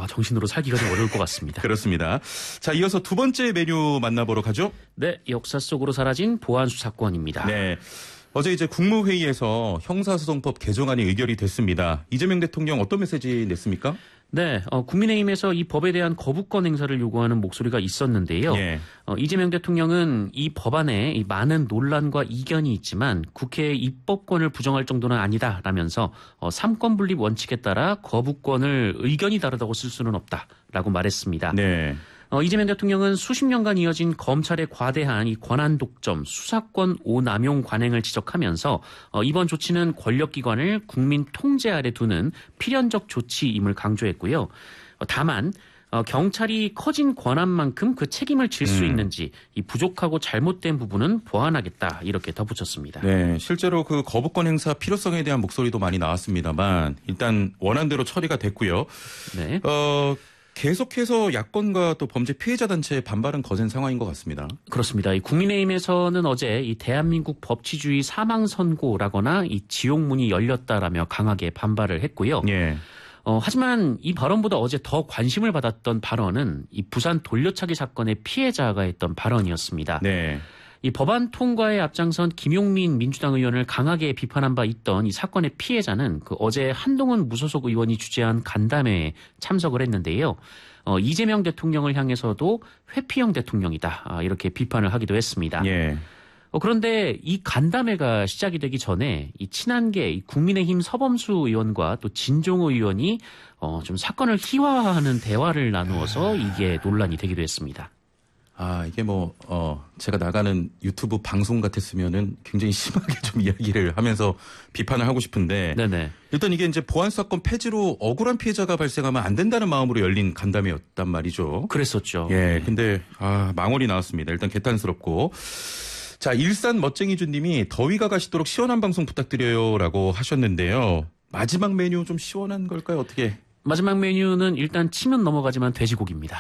정신으로 살기가 좀 어려울 것 같습니다. 그렇습니다. 자, 이어서 두 번째 메뉴 만나보러 가죠. 네, 역사 속으로 사라진 보안수사권입니다. 네. 어제 이제 국무회의에서 형사소송법 개정안이 의결이 됐습니다. 이재명 대통령 어떤 메시지 냈습니까? 네, 국민의힘에서 이 법에 대한 거부권 행사를 요구하는 목소리가 있었는데요. 예. 이재명 대통령은 이 법안에 많은 논란과 이견이 있지만 국회의 입법권을 부정할 정도는 아니다라면서 삼권 분립 원칙에 따라 거부권을 의견이 다르다고 쓸 수는 없다라고 말했습니다. 네. 이재명 대통령은 수십 년간 이어진 검찰의 과대한 이 권한 독점, 수사권 오남용 관행을 지적하면서 이번 조치는 권력기관을 국민 통제 아래 두는 필연적 조치임을 강조했고요. 다만 경찰이 커진 권한만큼 그 책임을 질 수 있는지 이 부족하고 잘못된 부분은 보완하겠다 이렇게 덧붙였습니다. 네, 실제로 그 거부권 행사 필요성에 대한 목소리도 많이 나왔습니다만 일단 원안대로 처리가 됐고요. 네. 계속해서 야권과 또 범죄 피해자 단체의 반발은 거센 상황인 것 같습니다. 그렇습니다. 이 국민의힘에서는 어제 이 대한민국 법치주의 사망 선고라거나 이 지옥문이 열렸다라며 강하게 반발을 했고요. 예. 하지만 이 발언보다 어제 더 관심을 받았던 발언은 이 부산 돌려차기 사건의 피해자가 했던 발언이었습니다. 네. 이 법안 통과에 앞장선 김용민 민주당 의원을 강하게 비판한 바 있던 이 사건의 피해자는 어제 한동훈 무소속 의원이 주재한 간담회에 참석을 했는데요. 이재명 대통령을 향해서도 회피형 대통령이다 이렇게 비판을 하기도 했습니다. 예. 그런데 이 간담회가 시작이 되기 전에 이 친한계 국민의힘 서범수 의원과 또 진종호 의원이 좀 사건을 희화화하는 대화를 나누어서 이게 논란이 되기도 했습니다. 이게 제가 나가는 유튜브 방송 같았으면은 굉장히 심하게 좀 이야기를 하면서 비판을 하고 싶은데. 네네. 일단 이게 이제 보안사건 폐지로 억울한 피해자가 발생하면 안 된다는 마음으로 열린 간담회였단 말이죠. 그랬었죠. 예. 근데, 망언이 나왔습니다. 일단 개탄스럽고. 자, 일산 멋쟁이주님이 더위가 가시도록 시원한 방송 부탁드려요라고 하셨는데요. 마지막 메뉴 좀 시원한 걸까요? 어떻게? 마지막 메뉴는 일단 치면 넘어가지만 돼지고기입니다.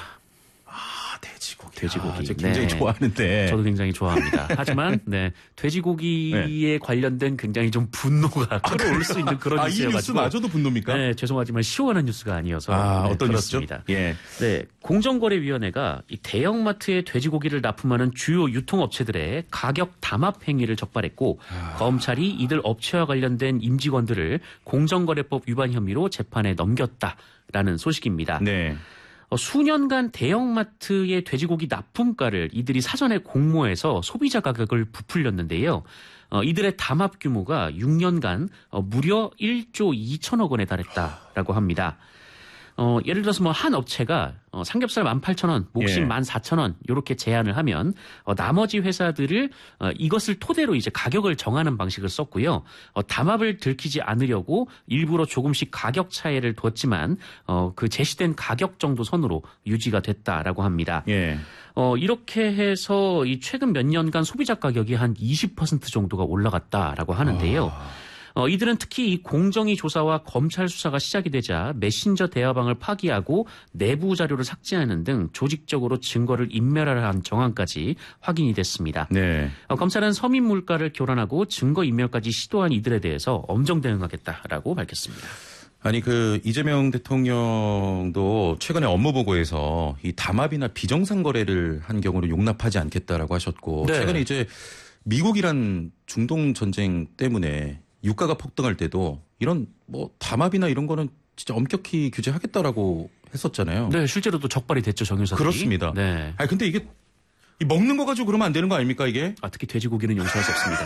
돼지고기. 저 굉장히 좋아하는데. 저도 굉장히 좋아합니다. 하지만 돼지고기에 관련된 굉장히 좀 분노가 끌어올 수 있는 그런 뉴스여가지고. 이 뉴스마저도 분노입니까? 네, 죄송하지만 시원한 뉴스가 아니어서. 어떤 그렇습니다. 뉴스죠? 예. 네, 공정거래위원회가 이 대형마트에 돼지고기를 납품하는 주요 유통업체들의 가격 담합 행위를 적발했고 검찰이 이들 업체와 관련된 임직원들을 공정거래법 위반 혐의로 재판에 넘겼다라는 소식입니다. 네. 수년간 대형마트의 돼지고기 납품가를 이들이 사전에 공모해서 소비자 가격을 부풀렸는데요. 이들의 담합 규모가 6년간 무려 1조 2천억 원에 달했다라고 합니다. 예를 들어서 한 업체가 삼겹살 18,000원, 목심 14,000원 이렇게 제한을 하면 나머지 회사들을 이것을 토대로 이제 가격을 정하는 방식을 썼고요. 담합을 들키지 않으려고 일부러 조금씩 가격 차이를 뒀지만 그 제시된 가격 정도 선으로 유지가 됐다라고 합니다. 예. 이렇게 해서 이 최근 몇 년간 소비자 가격이 한 20% 정도가 올라갔다라고 하는데요. 이들은 특히 이 공정위 조사와 검찰 수사가 시작이 되자 메신저 대화방을 파기하고 내부 자료를 삭제하는 등 조직적으로 증거를 인멸하는 정황까지 확인이 됐습니다. 네. 검찰은 서민 물가를 교란하고 증거 인멸까지 시도한 이들에 대해서 엄정 대응하겠다라고 밝혔습니다. 이재명 대통령도 최근에 업무 보고에서 이 담합이나 비정상 거래를 한 경우를 용납하지 않겠다라고 하셨고 네. 최근에 이제 미국이란 중동 전쟁 때문에 유가가 폭등할 때도 이런 담합이나 이런 거는 진짜 엄격히 규제하겠다라고 했었잖아요. 네, 실제로도 적발이 됐죠, 정유사들이. 그렇습니다. 네. 근데 이게 먹는 거 가지고 그러면 안 되는 거 아닙니까, 이게? 특히 돼지고기는 용서할 수 없습니다.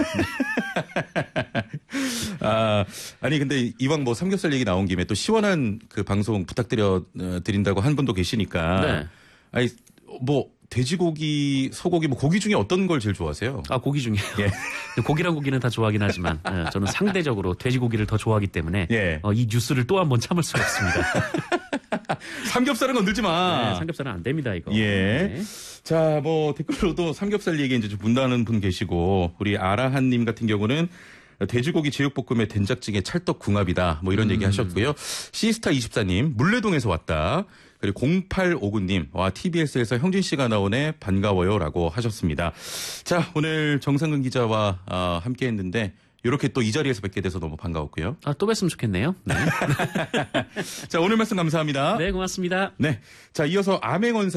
네. 근데 이왕 삼겹살 얘기 나온 김에 또 시원한 그 방송 드린다고 한 분도 계시니까. 네. 돼지고기, 소고기, 고기 중에 어떤 걸 제일 좋아하세요? 고기 중에요. 예. 고기랑 고기는 다 좋아하긴 하지만 저는 상대적으로 돼지고기를 더 좋아하기 때문에 이 뉴스를 또 한 번 참을 수가 없습니다. 삼겹살은 건들지 마. 네, 삼겹살은 안 됩니다, 이거. 예. 네. 자, 댓글로도 삼겹살 얘기 이제 좀 분다는 분 계시고, 우리 아라한님 같은 경우는 돼지고기 제육볶음에 된장찌개 찰떡궁합이다. 이런 얘기 하셨고요. 시스타24님, 물레동에서 왔다. 그리고 0859님, TBS에서 형진 씨가 나오네 반가워요라고 하셨습니다. 자, 오늘 정상근 기자와 함께 했는데 이렇게 또 이 자리에서 뵙게 돼서 너무 반가웠고요. 또 뵀으면 좋겠네요. 네. 자, 오늘 말씀 감사합니다. 네, 고맙습니다. 네. 자, 이어서 암행원사